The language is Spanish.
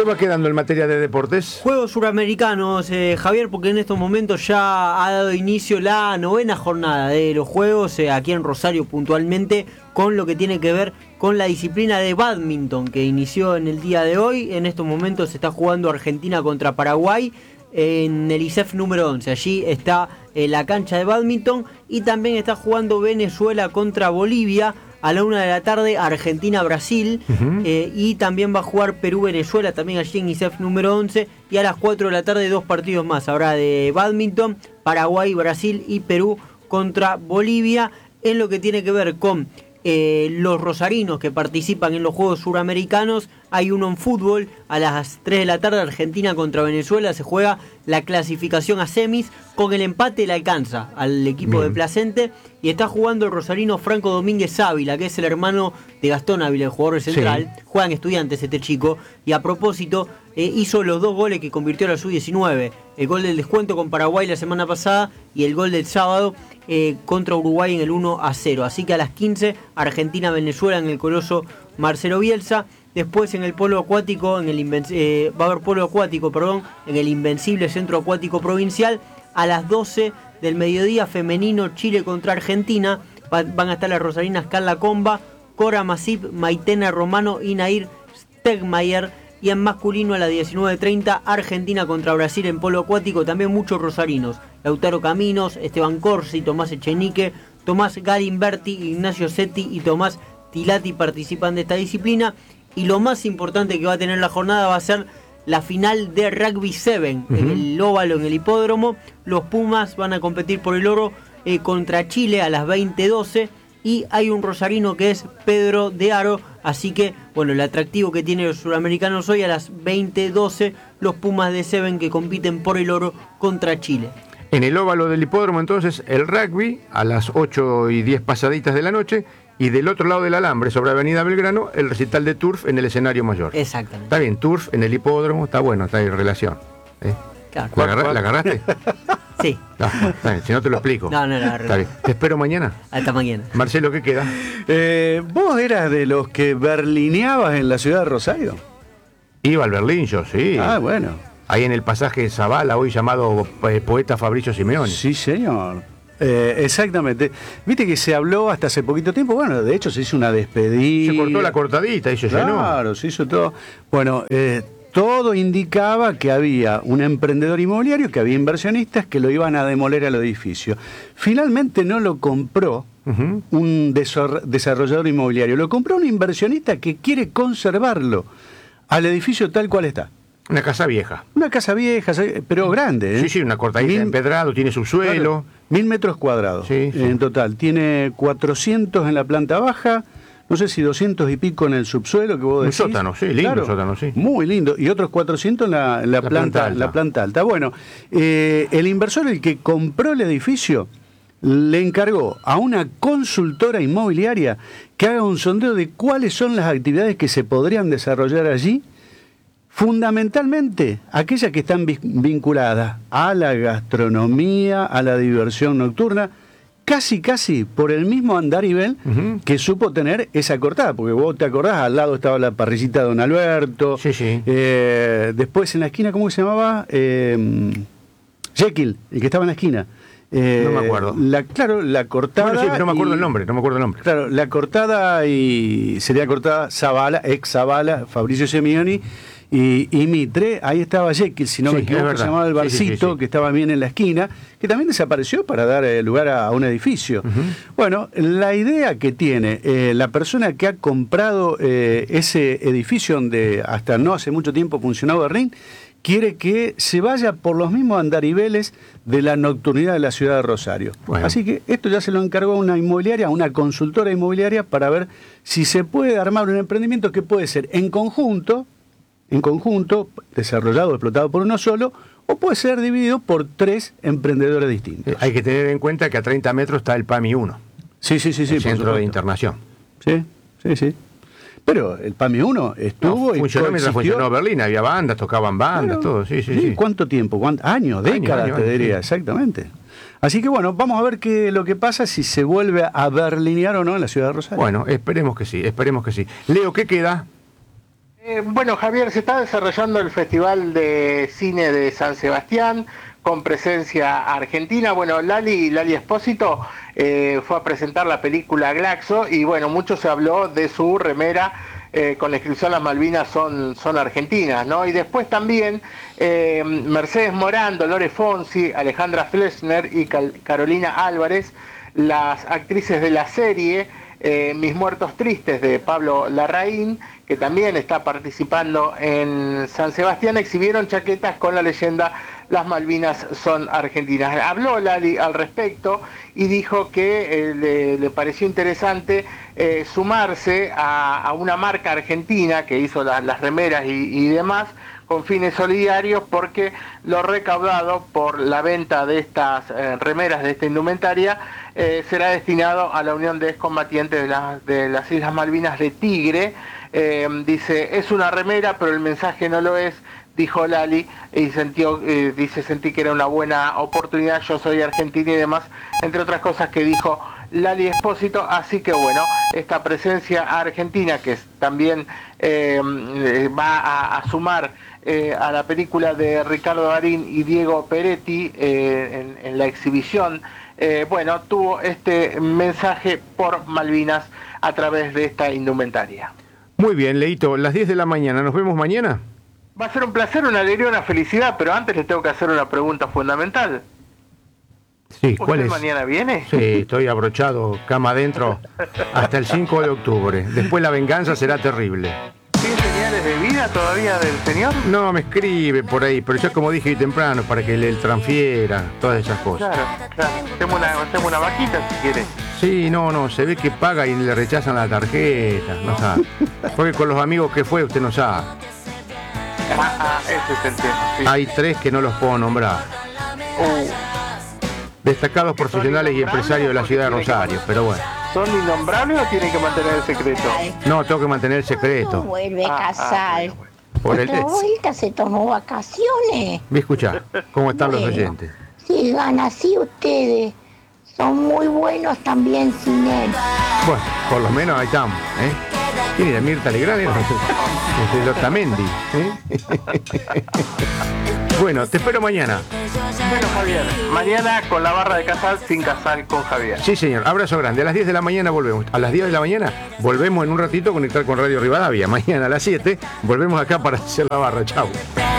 ¿Qué va quedando en materia de deportes? Juegos suramericanos, Javier, porque en estos momentos ya ha dado inicio la 9ª jornada de los Juegos, aquí en Rosario puntualmente, con lo que tiene que ver con la disciplina de bádminton que inició en el día de hoy. En estos momentos se está jugando Argentina contra Paraguay en el ISEF número 11. Allí está la cancha de bádminton, y también está jugando Venezuela contra Bolivia a la 1 de la tarde, Argentina-Brasil, y también va a jugar Perú-Venezuela, también allí en ISEF número 11, y a las 4 de la tarde 2 partidos más. Habrá de bádminton, Paraguay-Brasil y Perú contra Bolivia. En lo que tiene que ver con los rosarinos que participan en los Juegos Suramericanos, hay uno en fútbol, a las 3 de la tarde, Argentina contra Venezuela, se juega la clasificación a semis. Con el empate le alcanza al equipo de Placente, y está jugando el rosarino Franco Domínguez Ávila, que es el hermano de Gastón Ávila, el jugador central. Sí. Juegan Estudiantes este chico, y a propósito hizo los 2 goles que convirtió a la Sub-19, el gol del descuento con Paraguay la semana pasada y el gol del sábado contra Uruguay en el 1-0. Así que a las 15, Argentina-Venezuela en el Coloso Marcelo Bielsa. Después en el polo acuático, va a haber polo acuático, en el Invencible Centro Acuático Provincial, a las 12 del mediodía, femenino, Chile contra Argentina. Van a estar las rosarinas Carla Comba, Cora Masip, Maitena Romano y Nair Stegmayer. Y en masculino a las 19:30, Argentina contra Brasil en polo acuático. También muchos rosarinos: Lautaro Caminos, Esteban Corsi, Tomás Echenique, Tomás Galimberti, Ignacio Setti y Tomás Tilati participan de esta disciplina. Y lo más importante que va a tener la jornada va a ser la final de Rugby 7 en el óvalo, en el hipódromo. Los Pumas van a competir por el oro contra Chile a las 20:12, y hay un rosarino que es Pedro de Aro. Así que, bueno, el atractivo que tienen los suramericanos hoy, a las 20:12, los Pumas de 7 que compiten por el oro contra Chile. En el óvalo del hipódromo, entonces, el rugby a las 8:10 pasaditas de la noche, y del otro lado del alambre, sobre Avenida Belgrano, el recital de turf en el escenario mayor. Exactamente. Está bien, turf en el hipódromo, está bueno, está en relación. Claro. ¿La agarraste? Sí. No, está bien, si no te lo explico. No, la agarré. Está bien. Te espero mañana. Hasta mañana. Marcelo, ¿qué queda? ¿Vos eras de los que berlineabas en la ciudad de Rosario? Iba al Berlín yo, sí. Ah, bueno. Ahí en el pasaje Zavala, hoy llamado poeta Fabricio Simeoni. Sí, señor. Exactamente. Viste que se habló hasta hace poquito tiempo. Bueno, de hecho se hizo una despedida. Se cortó la cortadita y se llenó. Claro, se hizo todo. Bueno, todo indicaba que había un emprendedor inmobiliario, que había inversionistas que lo iban a demoler al edificio. Finalmente no lo compró un desarrollador inmobiliario, lo compró un inversionista que quiere conservarlo al edificio tal cual está. Una casa vieja. Una casa vieja, pero grande. Sí, una cortadita de empedrado, tiene subsuelo. Claro, 1000 metros cuadrados en total. Tiene 400 en la planta baja, no sé si 200 y pico en el subsuelo, que vos decís. Un sótano, sí, lindo, claro, sótano, sí. Muy lindo. Y otros 400 en la planta alta. Bueno, el inversor, el que compró el edificio, le encargó a una consultora inmobiliaria que haga un sondeo de cuáles son las actividades que se podrían desarrollar allí, fundamentalmente aquellas que están vinculadas a la gastronomía, a la diversión nocturna, casi por el mismo andarivel que supo tener esa cortada, porque vos te acordás, al lado estaba la parrillita de Don Alberto, después en la esquina, ¿cómo se llamaba? Jekyll, el que estaba en la esquina. No me acuerdo. La cortada. Bueno, sí, pero no me acuerdo el nombre, Claro, la cortada sería cortada Zavala, ex Zavala, Fabricio Simeoni y Mitre. Ahí estaba Jekyll, si no me equivoco, se llamaba el barcito, que estaba bien en la esquina, que también desapareció para dar lugar a un edificio. Bueno, la idea que tiene la persona que ha comprado ese edificio donde hasta no hace mucho tiempo funcionaba Berlín, quiere que se vaya por los mismos andariveles de la nocturnidad de la ciudad de Rosario. Bueno. Así que esto ya se lo encargó a una inmobiliaria, a una consultora inmobiliaria, para ver si se puede armar un emprendimiento que puede ser en conjunto, desarrollado, explotado por uno solo, o puede ser dividido por 3 emprendedores distintos. Hay que tener en cuenta que a 30 metros está el PAMI 1. Sí, el centro de internación. Sí. Pero el PAMI 1 estuvo funcionó mientras funcionó Berlín, había bandas, tocaban bandas, todo, sí. ¿Cuánto tiempo? Años, décadas, te diría, exactamente. Así que bueno, vamos a ver lo que pasa, si se vuelve a berlinear o no en la ciudad de Rosario. Bueno, esperemos que sí. Leo, ¿qué queda? Bueno, Javier, se está desarrollando el Festival de Cine de San Sebastián con presencia argentina. Bueno, Lali Espósito fue a presentar la película Glaxo y bueno, mucho se habló de su remera con la inscripción Las Malvinas son argentinas, ¿no? Y después también Mercedes Morán, Dolores Fonsi, Alejandra Flesner y Carolina Álvarez, las actrices de la serie Mis Muertos Tristes de Pablo Larraín, que también está participando en San Sebastián, exhibieron chaquetas con la leyenda Las Malvinas son argentinas. Habló Lali al respecto y dijo que le pareció interesante sumarse a una marca argentina que hizo las remeras y demás con fines solidarios, porque lo recaudado por la venta de estas remeras, de esta indumentaria, será destinado a la Unión de Excombatientes de las Islas Malvinas de Tigre. Dice, es una remera, pero el mensaje no lo es, dijo Lali, y sentí que era una buena oportunidad, yo soy argentina y demás, entre otras cosas que dijo Lali Espósito. Así que bueno, esta presencia argentina que también va a sumar a la película de Ricardo Darín y Diego Peretti en la exhibición, bueno, tuvo este mensaje por Malvinas a través de esta indumentaria. Muy bien, Leito, las 10 de la mañana, ¿nos vemos mañana? Va a ser un placer, una alegría, una felicidad, pero antes les tengo que hacer una pregunta fundamental. Sí, ¿cuál es? ¿Mañana viene? Sí, estoy abrochado, cama adentro, hasta el 5 de octubre. Después la venganza será terrible. ¿Tiene señales de vida todavía del señor? No, me escribe por ahí, pero ya como dije hoy temprano, para que le transfiera, todas esas cosas. Claro. Hacemos una vaquita si quiere. Sí, no, se ve que paga y le rechazan la tarjeta, no sabe. Porque con los amigos que fue, usted no sabe. Ese es el tema. Sí. Hay 3 que no los puedo nombrar. Destacados profesionales y empresarios de la ciudad de Rosario, pero bueno. ¿Son innombrables o tienen que mantener el secreto? No, tengo que mantener el secreto. Vuelve a casar. Por el... Otra vuelta se tomó vacaciones. Me escuchá, ¿cómo están los oyentes? Sigan así ustedes. Son muy buenos también sin él. Bueno, por lo menos ahí estamos, ¿eh? ¿Quién era? Mirta Legrand, desde Lotamendi, ¿eh? Bueno, te espero mañana. Bueno, Javier, mañana con la barra de Casal sin Casal con Javier. Sí, señor, abrazo grande. A las 10 de la mañana volvemos. A las 10 de la mañana volvemos en un ratito a conectar con Radio Rivadavia. Mañana a las 7 volvemos acá para hacer la barra. Chau.